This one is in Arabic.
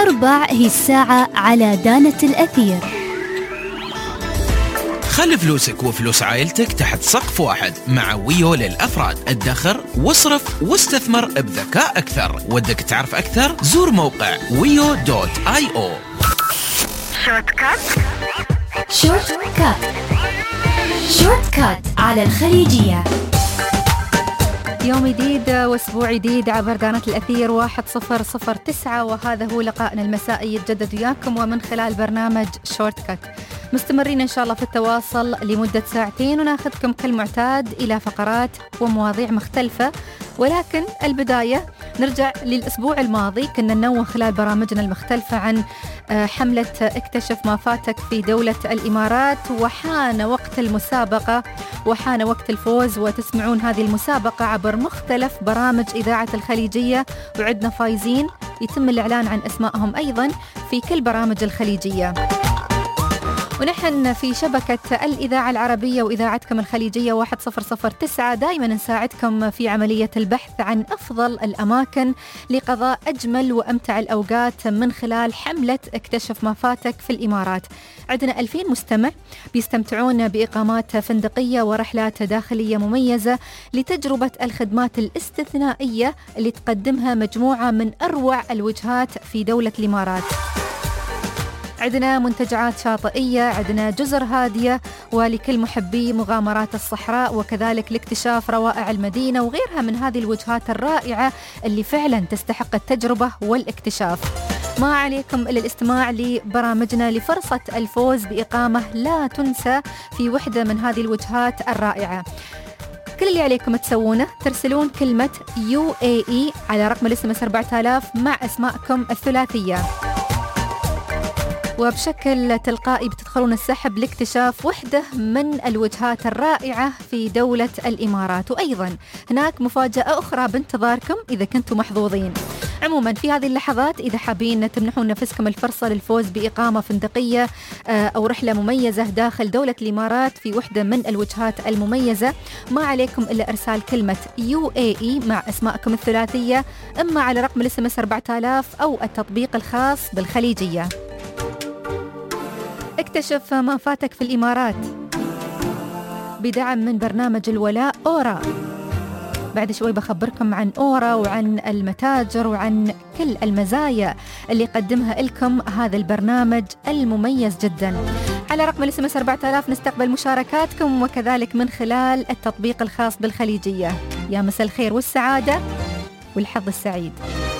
4 هي الساعة على دانة الأثير. خلي فلوسك وفلوس عائلتك تحت سقف واحد مع ويو للأفراد. ادخر واصرف واستثمر بذكاء أكثر. ودك تعرف أكثر؟ زور موقع wiyo.io. شورت كات على الخليجية. يوم جديد واسبوع جديد عبر دانة الأثير 1009، وهذا هو لقائنا المسائي يتجدد وياكم ومن خلال برنامج شورت كات. مستمرين إن شاء الله في التواصل لمدة 2 ساعات، وناخذكم كالمعتاد إلى فقرات ومواضيع مختلفة. ولكن البداية نرجع للأسبوع الماضي، كنا ننوه خلال برامجنا المختلفة عن حملة اكتشف ما فاتك في دولة الإمارات، وحان وقت المسابقة وحان وقت الفوز، وتسمعون هذه المسابقة عبر مختلف برامج إذاعة الخليجية، وعدنا فايزين يتم الإعلان عن أسمائهم أيضا في كل برامج الخليجية. ونحن في شبكة الإذاعة العربية وإذاعتكم الخليجية 1009 دائما نساعدكم في عملية البحث عن أفضل الأماكن لقضاء أجمل وأمتع الأوقات من خلال حملة اكتشف ما فاتك في الإمارات. عندنا 2000 مستمع بيستمتعون بإقامات فندقية ورحلات داخلية مميزة لتجربة الخدمات الاستثنائية اللي تقدمها مجموعة من أروع الوجهات في دولة الإمارات. عندنا منتجعات شاطئية، عندنا جزر هادية، ولكل محبي مغامرات الصحراء، وكذلك لاكتشاف روائع المدينة وغيرها من هذه الوجهات الرائعة اللي فعلا تستحق التجربة والاكتشاف. ما عليكم إلا الاستماع لبرامجنا لفرصة الفوز بإقامة لا تنسى في وحدة من هذه الوجهات الرائعة. كل اللي عليكم تسوونه ترسلون كلمة UAE على رقم الاس ام 4000 مع أسماءكم الثلاثية، وبشكل تلقائي بتدخلون السحب لاكتشاف وحدة من الوجهات الرائعة في دولة الإمارات. وأيضا هناك مفاجأة أخرى بانتظاركم إذا كنتم محظوظين. عموما في هذه اللحظات إذا حابين تمنحون نفسكم الفرصة للفوز بإقامة فندقية أو رحلة مميزة داخل دولة الإمارات في وحدة من الوجهات المميزة، ما عليكم إلا إرسال كلمة UAE مع أسماءكم الثلاثية، إما على رقم الاس ام 4000 أو التطبيق الخاص بالخليجية. اكتشف ما فاتك في الإمارات بدعم من برنامج الولاء أورا. بعد شوي بخبركم عن أورا وعن المتاجر وعن كل المزايا اللي يقدمها لكم هذا البرنامج المميز جدا. على رقم الاس ام 4000 نستقبل مشاركاتكم، وكذلك من خلال التطبيق الخاص بالخليجية. يا مساء الخير والسعادة والحظ السعيد.